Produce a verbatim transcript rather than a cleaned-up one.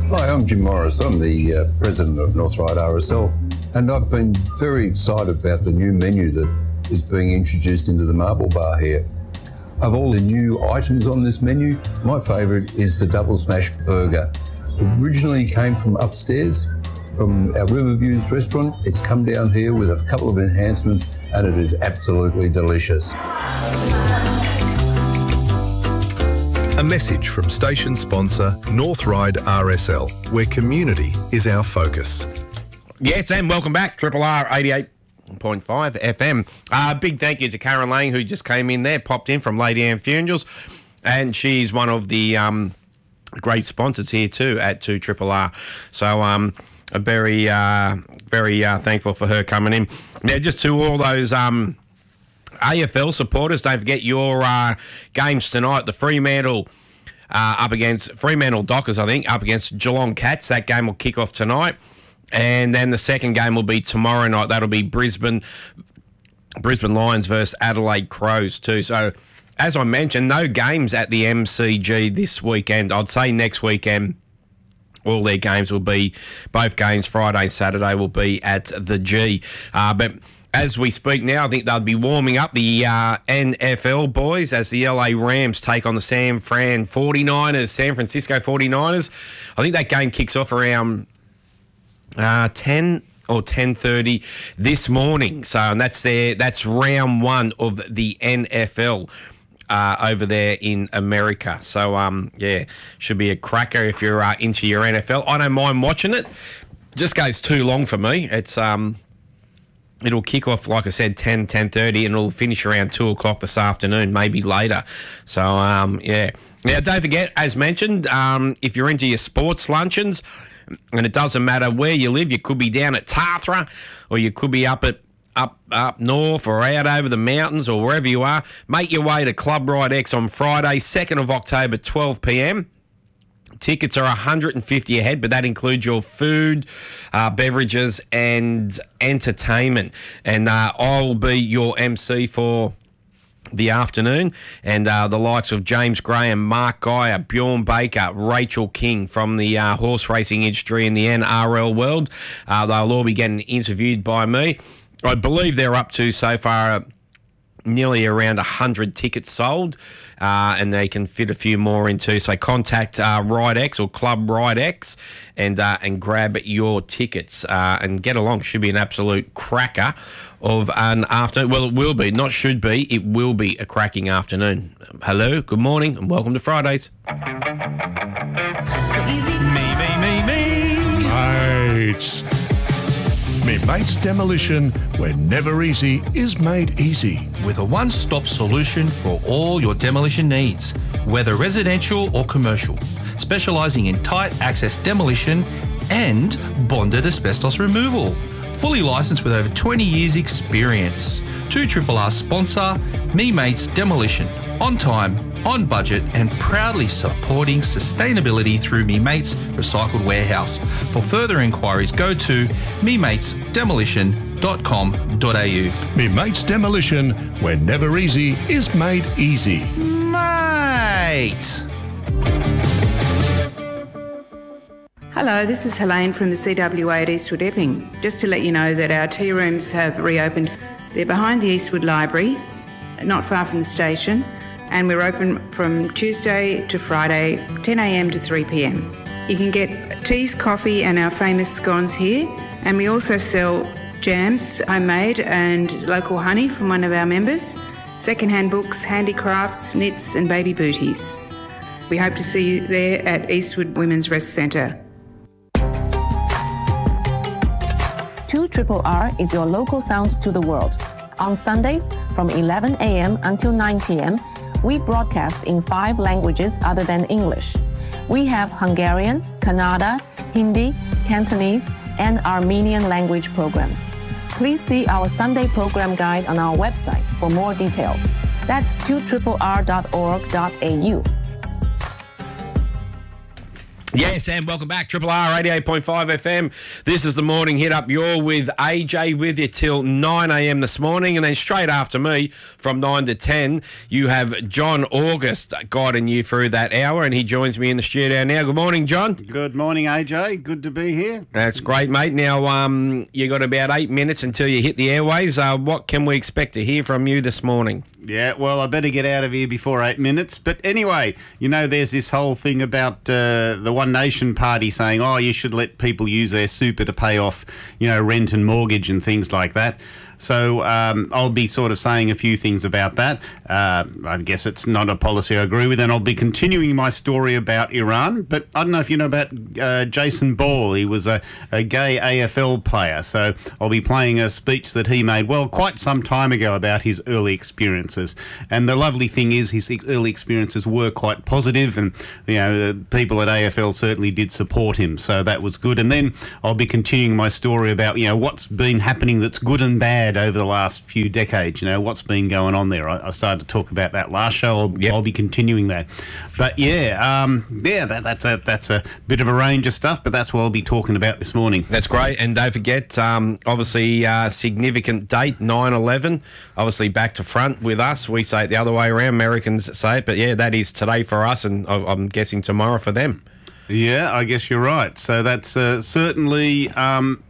Hi, I'm Jim Morris. I'm the uh, president of North Ryde R S L, and I've been very excited about the new menu that is being introduced into the Marble Bar here. Of all the new items on this menu, my favourite is the Double Smash Burger. Originally came from upstairs, from our Riverviews restaurant. It's come down here with a couple of enhancements, and it is absolutely delicious. A message from station sponsor North Ryde R S L, where community is our focus. Yes, and welcome back, Triple R eighty-eight point five F M. Uh, big thank you to Karen Lang, who just came in there, popped in from Lady Anne Funerals, and she's one of the um, great sponsors here too at two Triple R. So um, a very, uh, very uh, thankful for her coming in. Now, just to all those Um, A F L supporters, don't forget your uh, games tonight. The Fremantle uh, up against Fremantle Dockers, I think, up against Geelong Cats. That game will kick off tonight. And then the second game will be tomorrow night. That'll be Brisbane Brisbane Lions versus Adelaide Crows too. So, as I mentioned, no games at the M C G this weekend. I'd say next weekend all their games will be, both games, Friday and Saturday, will be at the G. Uh, but as we speak now, I think they'll be warming up the uh, N F L boys as the L A Rams take on the San Fran forty-niners, San Francisco forty-niners. I think that game kicks off around uh, ten or ten thirty this morning. So and that's their that's round one of the N F L uh, over there in America. So um, yeah, should be a cracker if you're uh, into your N F L. I don't mind watching it. Just goes too long for me. It's um. It'll kick off, like I said, ten, ten thirty, and it'll finish around two o'clock this afternoon, maybe later. So, um, yeah. Now, don't forget, as mentioned, um, if you're into your sports luncheons, and it doesn't matter where you live, you could be down at Tathra, or you could be up at up up north or out over the mountains or wherever you are, make your way to Club Ride X on Friday, second of October, twelve p m. Tickets are one hundred fifty a head, but that includes your food, uh, beverages, and entertainment. And uh, I'll be your M C for the afternoon, and uh, the likes of James Graham, Mark Geyer, Bjorn Baker, Rachel King from the uh, horse racing industry in the N R L world. Uh, they'll all be getting interviewed by me. I believe they're up to so far nearly around one hundred tickets sold, uh, and they can fit a few more into. So contact uh, Ride X or Club Ride X and uh, and grab your tickets uh, and get along. Should be an absolute cracker of an afternoon. Well, it will be, not should be, it will be a cracking afternoon. Hello, good morning, and welcome to Fridays. Me, me, me, me. Mates. Me Mates Demolition, where never easy is made easy. With a one-stop solution for all your demolition needs, whether residential or commercial, specialising in tight access demolition and bonded asbestos removal. Fully licensed with over twenty years experience. two Triple R sponsor, Me Mates Demolition. On time, on budget, and proudly supporting sustainability through Me Mates Recycled Warehouse. For further inquiries, go to me mates demolition dot com dot a u. Me Mates Demolition, where never easy is made easy. Mate! Hello, this is Helene from the C W A at Eastwood Epping. Just to let you know that our tea rooms have reopened. They're behind the Eastwood Library, not far from the station, and we're open from Tuesday to Friday, ten a m to three p m. You can get teas, coffee and our famous scones here, and we also sell jams, homemade and local honey from one of our members, second-hand books, handicrafts, knits and baby booties. We hope to see you there at Eastwood Women's Rest Centre. two Triple R is your local sound to the world. On Sundays from eleven a m until nine p m, we broadcast in five languages other than English. We have Hungarian, Kannada, Hindi, Cantonese, and Armenian language programs. Please see our Sunday program guide on our website for more details. That's two R R dot org dot a u. Yes, and welcome back. Triple R eighty-eight point five F M. This is the morning hit up. You're with A J with you till nine a m this morning, and then straight after me from nine to ten, you have John August guiding you through that hour, and he joins me in the studio now. Good morning, John. Good morning, A J. Good to be here. That's great, mate. Now, um, you got about eight minutes until you hit the airways. Uh, what can we expect to hear from you this morning? Yeah, well, I better get out of here before eight minutes. But anyway, you know, there's this whole thing about uh, the One Nation Party saying, oh, you should let people use their super to pay off, you know, rent and mortgage and things like that. So um, I'll be sort of saying a few things about that. Uh, I guess it's not a policy I agree with, and I'll be continuing my story about Iran. But I don't know if you know about uh, Jason Ball. He was a, a gay A F L player. So I'll be playing a speech that he made, well, quite some time ago about his early experiences. And the lovely thing is his early experiences were quite positive, and, you know, the people at A F L certainly did support him. So that was good. And then I'll be continuing my story about, you know, what's been happening that's good and bad over the last few decades. You know, what's been going on there. I, I started to talk about that last show. I'll, yep. I'll be continuing that. But yeah, um, yeah, that, that's a that's a bit of a range of stuff, but that's what I'll be talking about this morning. That's great. And don't forget, um, obviously, uh, significant date, nine eleven, obviously back to front with us. We say it the other way around, Americans say it, but yeah, that is today for us, and I'm guessing tomorrow for them. Yeah, I guess you're right. So that's uh, certainly... Um,